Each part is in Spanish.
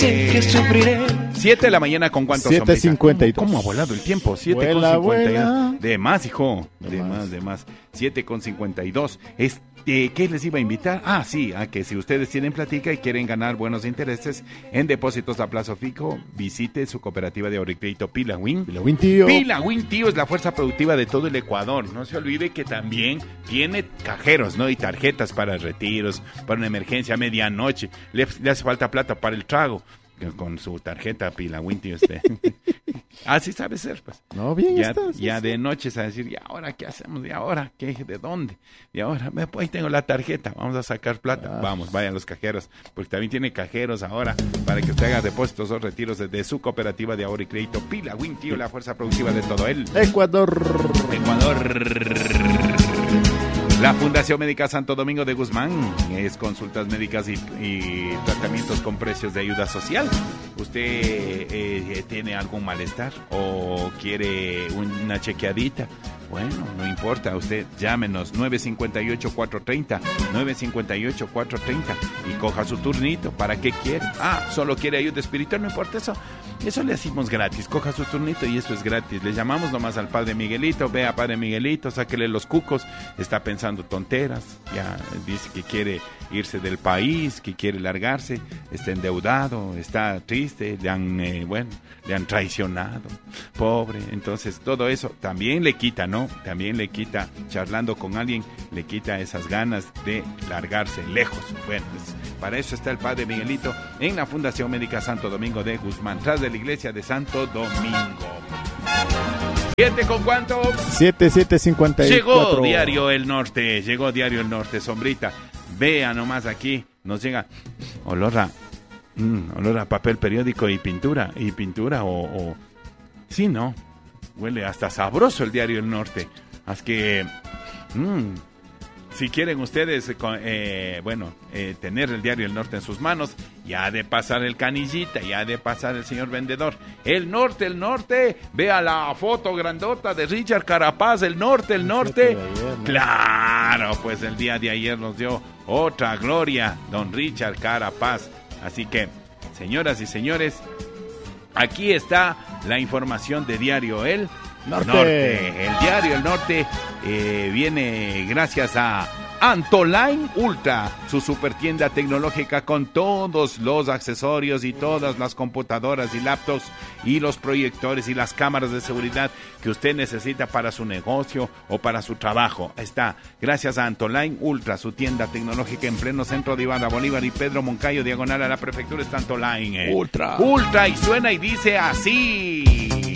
que sufriré. 7 de la mañana con cuántos 7:52. ¿Cómo ha volado el tiempo? 7:52. De más, hijo. De más. 7:52. ¿Qué les iba a invitar? Ah, sí, a que si ustedes tienen platica y quieren ganar buenos intereses en depósitos a plazo fijo, visite su cooperativa de ahorro y crédito Pilawin. Pilawin, tío. Pilawin, tío, es la fuerza productiva de todo el Ecuador. No se olvide que también tiene cajeros, ¿no? Y tarjetas para retiros, para una emergencia a medianoche. Le hace falta plata para el trago. Con su tarjeta Pilawin, tío, así sabe ser, pues. No, bien ya, estás. ya de noche a decir, ¿y ahora qué hacemos? ¿Y ahora qué? ¿De dónde? Y ahora, ahí tengo la tarjeta, vamos a sacar plata. Vamos, vayan los cajeros, porque también tiene cajeros ahora para que usted haga depósitos o retiros de su cooperativa de ahorro y crédito Pilawin, tío, la fuerza productiva de todo el Ecuador. La Fundación Médica Santo Domingo de Guzmán es consultas médicas y tratamientos con precios de ayuda social. ¿Usted tiene algún malestar o quiere una chequeadita? Bueno, no importa, usted llámenos 958-430 y coja su turnito. ¿Para qué quiere? Solo quiere ayuda espiritual, no importa eso. Eso le hacemos gratis, coja su turnito y eso es gratis. Le llamamos nomás al Padre Miguelito, vea Padre Miguelito, sáquele los cucos, está pensando tonteras, ya dice que quiere irse del país, que quiere largarse, está endeudado, está triste, le han traicionado, pobre. Entonces todo eso también le quita, ¿no? También le quita, charlando con alguien, le quita esas ganas de largarse lejos. Bueno, pues, para eso está el Padre Miguelito en la Fundación Médica Santo Domingo de Guzmán, tras de la iglesia de Santo Domingo. ¿7 con cuánto? 7:54. Llegó Diario El Norte, sombrita. Vea nomás aquí, nos llega olor a papel periódico y pintura o sí, no, huele hasta sabroso el Diario El Norte. Así que si quieren ustedes tener el Diario El Norte en sus manos, ya ha de pasar el canillita, ya ha de pasar el señor vendedor. El norte, vea la foto grandota de Richard Carapaz, el norte. Ayer, ¿no? Claro, pues el día de ayer nos dio otra gloria, don Richard Carapaz. Así que, señoras y señores, aquí está la información de Diario El Norte. El Diario El Norte viene gracias a Antoline Ultra, su super tienda tecnológica con todos los accesorios y todas las computadoras y laptops y los proyectores y las cámaras de seguridad que usted necesita para su negocio o para su trabajo. Está, gracias a Antoline Ultra, su tienda tecnológica en pleno centro de Ivana Bolívar y Pedro Moncayo, diagonal a la prefectura, está Antoline Ultra, y suena y dice así.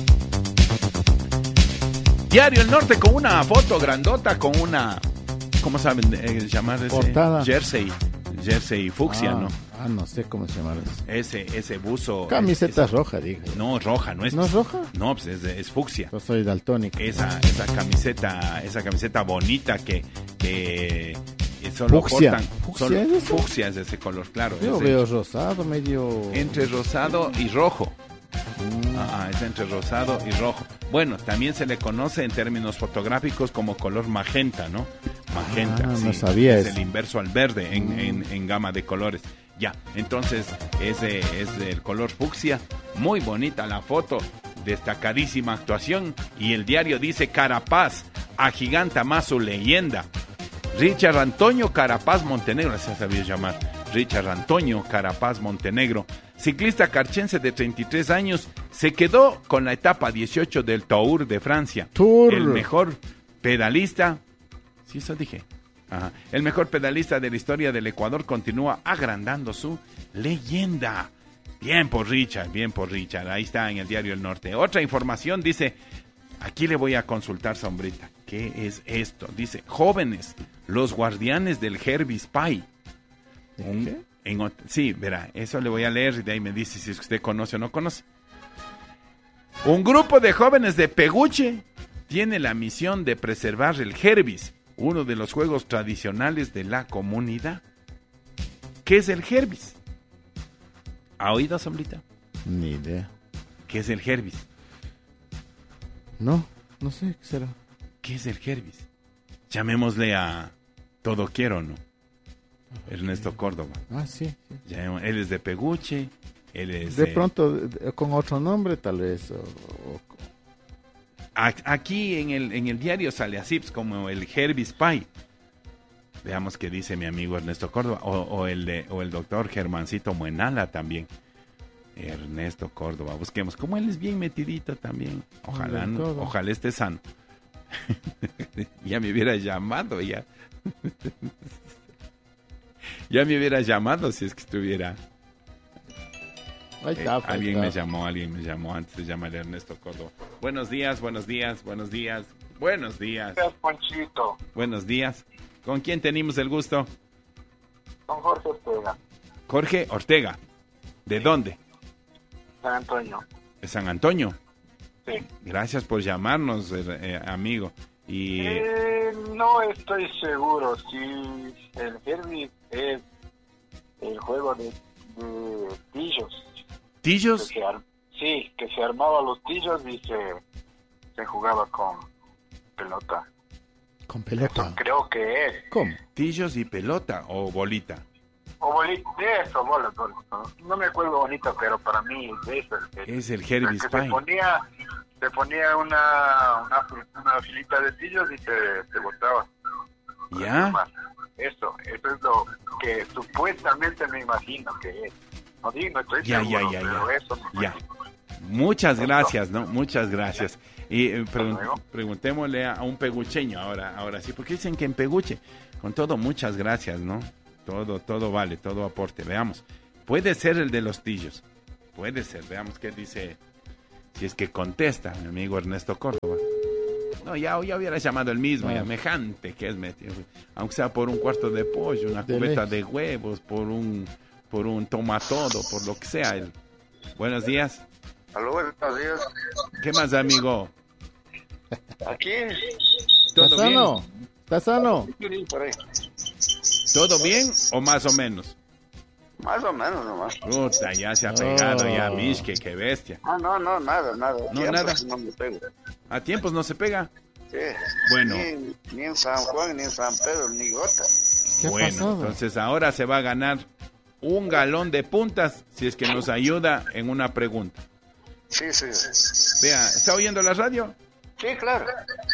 Diario El Norte con una foto grandota, con una, ¿cómo saben llamar ese? Portada. Jersey fucsia, ¿no? No sé cómo se llama eso. Ese buzo. Camiseta roja, digo. No, roja, no es. ¿No es roja? No, pues es fucsia. Yo soy daltónico. Esa camiseta bonita que solo fucsia. portan. ¿Fucsia es eso? Fucsia es ese color, claro. Yo veo rosado, medio. Entre rosado y rojo. Es entre rosado y rojo. Bueno, también se le conoce en términos fotográficos como color magenta, ¿no? Magenta, no sí, sabía es eso. el inverso al verde en gama de colores. Ya, entonces ese es el color fucsia. Muy bonita la foto, destacadísima actuación. Y el diario dice: Carapaz agiganta más su leyenda. Richard Antonio Carapaz Montenegro, así se sabía llamar. Richard Antonio Carapaz Montenegro, ciclista carchense de 33 años, se quedó con la etapa 18 del Tour de Francia. El mejor pedalista, sí, eso dije. El mejor pedalista de la historia del Ecuador continúa agrandando su leyenda. Bien por Richard. Ahí está en el Diario El Norte. Otra información dice, aquí le voy a consultar, sombrita. ¿Qué es esto? Dice, jóvenes, los guardianes del Hervis Pai. ¿Qué? Sí, verá, eso le voy a leer y de ahí me dice si usted conoce o no conoce. Un grupo de jóvenes de Peguche tiene la misión de preservar el Hervis, uno de los juegos tradicionales de la comunidad. ¿Qué es el Hervis? ¿Ha oído, sombrita? Ni idea. ¿Qué es el Hervis? No sé qué será. ¿Qué es el Hervis? Llamémosle a Todo Quiero, ¿no? Ernesto Córdoba. Sí. Él es de Peguche Él es, De pronto, con otro nombre, tal vez. Aquí en el diario sale así, pues, como el Herbie Spy. Veamos qué dice mi amigo Ernesto Córdoba. O el doctor Germancito Muenala también. Ernesto Córdoba, busquemos. Como él es bien metidito también. Ojalá esté sano. Ya me hubiera llamado, ya. Ya me hubiera llamado si es que estuviera. Ahí está, alguien me llamó antes de llamar a Ernesto Córdoba. Buenos días. Buenos días, Ponchito. Buenos días. ¿Con quién tenemos el gusto? Con Jorge Ortega. Jorge Ortega. ¿De dónde? San Antonio. ¿De San Antonio? Sí. Gracias por llamarnos, amigo. Y no estoy seguro si el Herbie es el juego de tillos. ¿Tillos? Que se armaba los tillos y se jugaba con pelota. ¿Con pelota? Eso creo que es. ¿Cómo? ¿Tillos y pelota o bolita? O bolita, eso, bola. No me acuerdo bonito, pero para mí es el Herbie Spy. Se ponía una filita de tillos y te botaba. ¿Ya? Eso es lo que supuestamente me imagino que es. No estoy seguro, pero eso me imagino. Muchas gracias, ¿no? Muchas gracias. Y preguntémosle a un pegucheño ahora sí, porque dicen que en Peguche, con todo, muchas gracias, ¿no? Todo vale, todo aporte. Veamos. Puede ser el de los tillos. Puede ser. Veamos qué dice. Si es que contesta mi amigo Ernesto Córdoba. No, ya hubiera llamado el mismo, ya mejante que es metido. Aunque sea por un cuarto de pollo, una cubeta de huevos, por un tomatodo, por lo que sea. Buenos días. Aló, buenos días. ¿Qué más, amigo? Aquí. ¿Todo bien? ¿Está sano? ¿Todo bien o más o menos? Más o menos nomás. Puta, ya se ha pegado ya, Mishke, qué bestia. No, nada. No, nada. No me pego. ¿A tiempos no se pega? Sí. Bueno. Ni en San Juan, ni en San Pedro, ni gota. Bueno, entonces ahora se va a ganar un galón de puntas si es que nos ayuda en una pregunta. Sí. Vea, ¿está oyendo la radio? Sí, claro.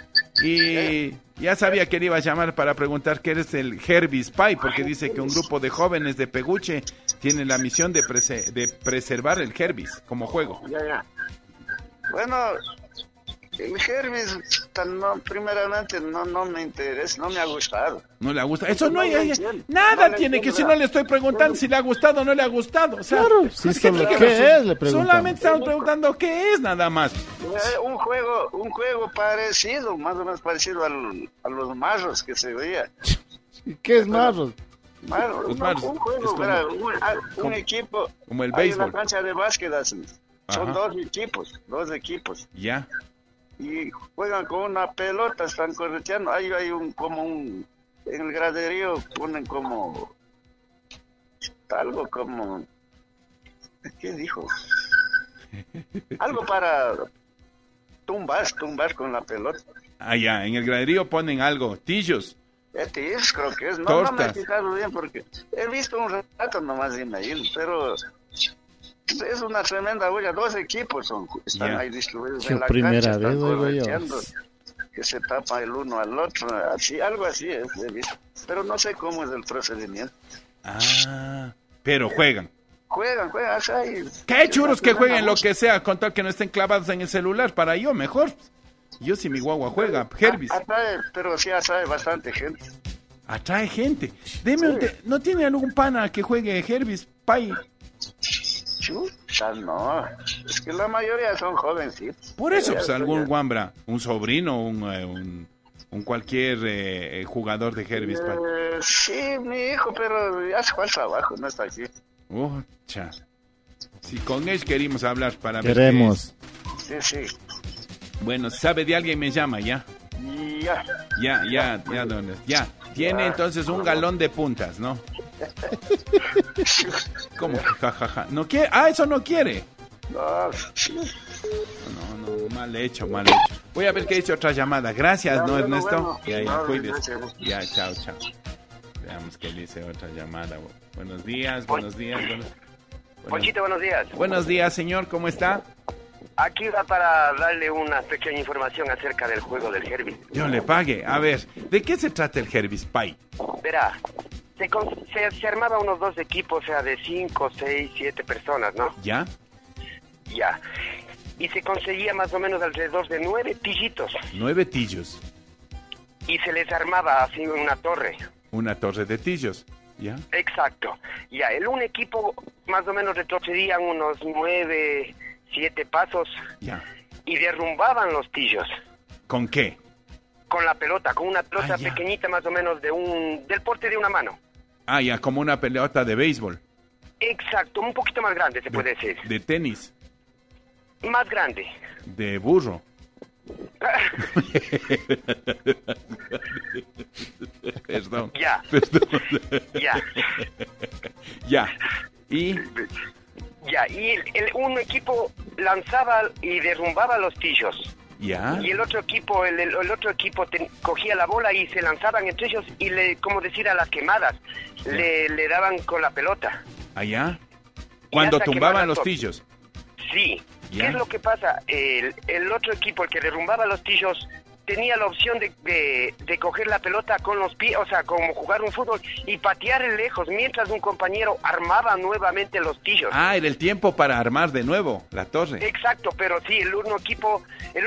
Y ya sabía que le iba a llamar para preguntar qué eres el Herbie Spy, porque dice que un grupo de jóvenes de Peguche tiene la misión de preservar el Herbis como juego. Ya. Bueno, el Herbis, primeramente, no me interesa, no me ha gustado. ¿No le ha gustado? Eso no hay... Nada tiene que, si no le estoy preguntando si le ha gustado o no le ha gustado. O sea, claro, sí, ¿qué es? Le preguntamos. Solamente estamos preguntando qué es, nada más. Un juego parecido, más o menos parecido a los marros que se veía. ¿Qué es marros? Un juego, un equipo. Como el béisbol. Hay una cancha de básquet así. Son dos equipos. Ya. Y juegan con una pelota, están correteando. Hay en el graderío ponen como algo como, ¿qué dijo? Algo para tumbar con la pelota. Ya, en el graderío ponen algo, tillos. Tillos creo que es, no me he fijado bien porque he visto un rato nomás en ahí, pero es una tremenda olla, 2 equipos están ahí distribuidos en la cancha, están correteando, que se tapa el uno al otro, algo así es, he visto, pero no sé cómo es el procedimiento. Pero juegan. Juegan, Qué churos que jueguen lo que sea, con tal que no estén clavados en el celular, para yo mejor. Yo si mi guagua juega, Herbis. Pero sí atrae bastante gente. Atrae gente. ¿No tiene algún pana que juegue Herbis, Pai? No, es que la mayoría son jovencitos. Por eso, pues algún guambra, un sobrino, un cualquier jugador de Herbis, Pai. Sí, mi hijo, pero hace falta trabajo, no está aquí. Si con él queremos hablar para ver. Queremos. Sí. Bueno, sabe de alguien me llama, ¿ya? Ya. Tiene entonces un galón de puntas, ¿no? ¿Cómo que jajaja? ¿No quiere? Eso no quiere. No, mal hecho. Voy a ver qué dice otra llamada. Gracias, ¿no, Ernesto? Ya, cuídese. Ya, chao. Veamos qué dice otra llamada. Buenos días. Ponchito, buenos días. Buenos días, señor, ¿cómo está? Aquí va para darle una pequeña información acerca del juego del Herbis. Yo le pague. A ver, ¿de qué se trata el Herbis Pai? Verá, se armaba unos 2 equipos, o sea, de 5, 6, 7 personas, ¿no? ¿Ya? Ya. Y se conseguía más o menos alrededor de 9 tillitos. 9 tillos. Y se les armaba así una torre. Una torre de tillos, ¿ya? Exacto. Ya, un equipo más o menos retrocedían unos 9, 7 pasos. Ya. Y derrumbaban los tillos. ¿Con qué? Con la pelota, con una pelota pequeñita más o menos del porte de una mano. Ah, ya, como una pelota de béisbol. Exacto, un poquito más grande se puede decir. De tenis. Más grande. De burro. Perdón. Ya. Perdón. Ya. Ya. Y un equipo lanzaba y derrumbaba los tillos. Ya. Y el otro equipo, el otro equipo cogía la bola y se lanzaban entre ellos y como decir a las quemadas, le daban con la pelota. ¿Allá? Cuando tumbaban los tillos. Sí. ¿Ya? ¿Qué es lo que pasa? El otro equipo, el que derrumbaba los tillos, tenía la opción de coger la pelota con los pies, o sea, como jugar un fútbol y patear lejos, mientras un compañero armaba nuevamente los tillos. Ah, era el tiempo para armar de nuevo la torre. Exacto, pero sí, el un equipo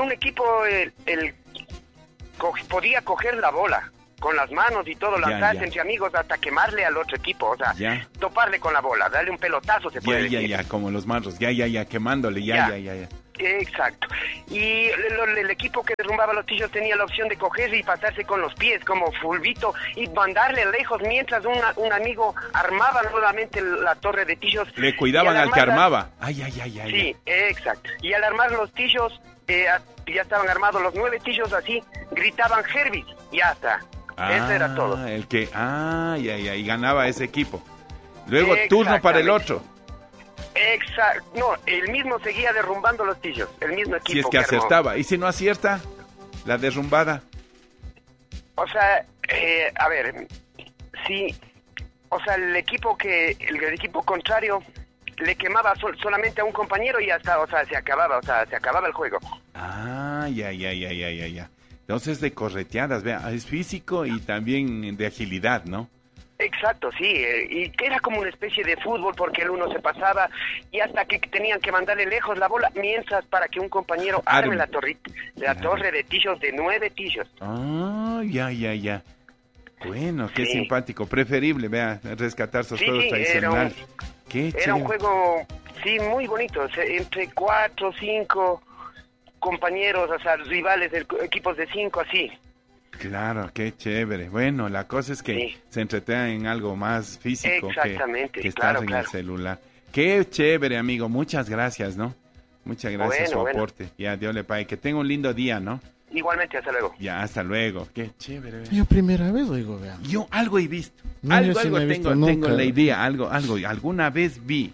podía coger la bola con las manos y todo, lanzarse entre amigos hasta quemarle al otro equipo, o sea, toparle con la bola, darle un pelotazo, se puede decir. Ya, como los marros, quemándole, ya. Exacto. Y el equipo que derrumbaba los tillos tenía la opción de coger y pasarse con los pies, como fulbito, y mandarle lejos, mientras un amigo armaba nuevamente la torre de tillos. Le cuidaban al que armaba. Sí, exacto. Y al armar los tillos, ya estaban armados los 9 tillos así, gritaban Herbis, ya está. Eso era todo. Y ganaba ese equipo. Luego turno para el otro. Exacto. No, el mismo seguía derrumbando los tillos, el mismo equipo. Si es que acertaba. ¿Y si no acierta la derrumbada? O sea, a ver, sí, o sea, el equipo contrario le quemaba solamente a un compañero y hasta, o sea, se acababa el juego. Ya. Entonces de correteadas, vea, es físico y también de agilidad, ¿no? Exacto, sí, y que era como una especie de fútbol porque el uno se pasaba y hasta que tenían que mandarle lejos la bola, mientras para que un compañero arme la torre de tillos, de 9 tillos. Ya. Bueno, qué simpático, preferible, vea, rescatar sus juegos tradicionales. Era un juego, sí, muy bonito, entre 4, 5 compañeros, o sea, rivales, equipos de 5, así. Claro, qué chévere. Bueno, la cosa es que se entretengan en algo más físico que estar en el celular. Qué chévere, amigo. Muchas gracias, ¿no? Muchas gracias por su aporte. Ya, Dios le pague. Que tenga un lindo día, ¿no? Igualmente, hasta luego. Ya, hasta luego. Qué chévere. Yo primera vez oigo, vea. Yo algo he visto. No, algo tengo la idea. Algo. Alguna vez vi,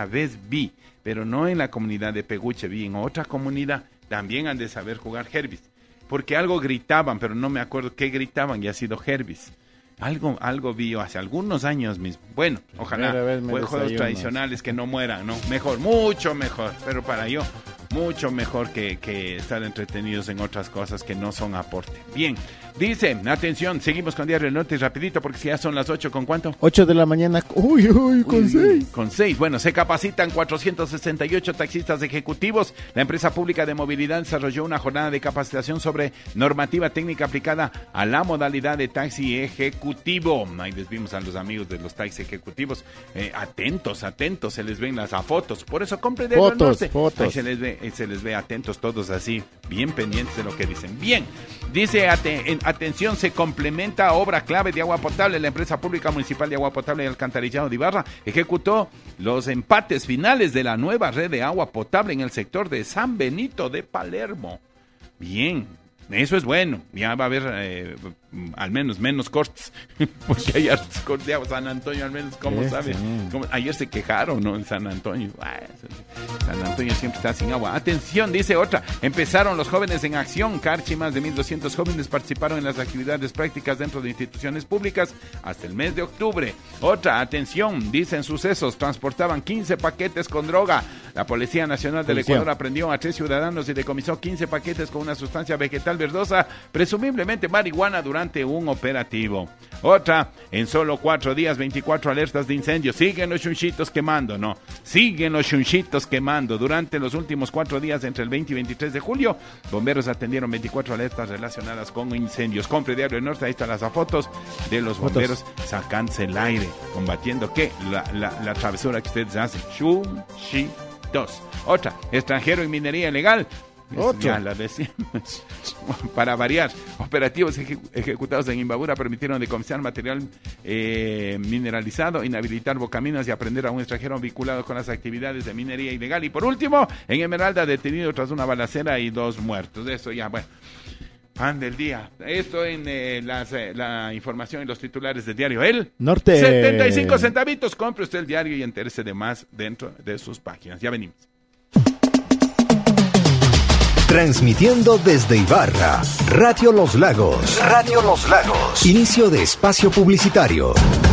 pero no en la comunidad de Peguche, vi en otra comunidad. También han de saber jugar Herbis. Porque algo gritaban, pero no me acuerdo qué gritaban y ha sido Herbis. Algo vi hace algunos años mismo. Bueno, ojalá juegos tradicionales que no mueran, ¿no? Mejor, mucho mejor. Pero para yo, mucho mejor que estar entretenidos en otras cosas que no son aporte. Bien, dice, atención, seguimos con Diario del Norte rapidito porque si ya son las 8, ¿con cuánto? 8 de la mañana, con 6. Con 6, bueno, se capacitan 468 taxistas ejecutivos. La empresa pública de movilidad desarrolló una jornada de capacitación sobre normativa técnica aplicada a la modalidad de taxi ejecutivo. Ahí les vimos a los amigos de los taxis ejecutivos. Atentos, se les ven las fotos. Por eso compre de fotos. Ahí se les ve atentos todos así, bien pendientes de lo que dicen. Bien, dice, atención, se complementa obra clave de agua potable. La empresa pública municipal de agua potable y alcantarillado de Ibarra ejecutó los empates finales de la nueva red de agua potable en el sector de San Benito de Palermo. Bien, eso es bueno. Ya va a haber al menos menos cortes, porque ayer corteaba San Antonio, al menos, ¿cómo sabe? Ayer se quejaron, ¿no? En San Antonio. San Antonio siempre está sin agua. Atención, dice otra. Empezaron los jóvenes en acción. Carchi, más de 1,200 jóvenes participaron en las actividades prácticas dentro de instituciones públicas hasta el mes de octubre. Otra, atención, dicen sucesos. Transportaban 15 paquetes con droga. La Policía Nacional del Ecuador aprendió a 3 ciudadanos y decomisó 15 paquetes con una sustancia vegetal verdosa, presumiblemente marihuana, durante un operativo. Otra, en solo 4 días, 24 alertas de incendio. Siguen los chunchitos quemando, ¿no? Siguen los chunchitos quemando. Durante los últimos 4 días, entre el 20 y 23 de julio, bomberos atendieron 24 alertas relacionadas con incendios. Compre Diario del Norte, ahí están las fotos de los bomberos sacándose el aire, combatiendo ¿qué? La travesura que ustedes hacen. Chunchitos. Otra, extranjero y minería ilegal. Ya la decimos. Para variar, operativos ejecutados en Imbabura permitieron decomisar material mineralizado, inhabilitar bocaminas y aprender a un extranjero vinculado con las actividades de minería ilegal. Y por último, en Esmeralda, detenido tras una balacera y 2 muertos. Eso ya, bueno. Pan del día. Esto en la información en los titulares del diario El Norte. 75 centavitos. Compre usted el diario y entérese de más dentro de sus páginas. Ya venimos. Transmitiendo desde Ibarra, Radio Los Lagos. Radio Los Lagos. Inicio de espacio publicitario.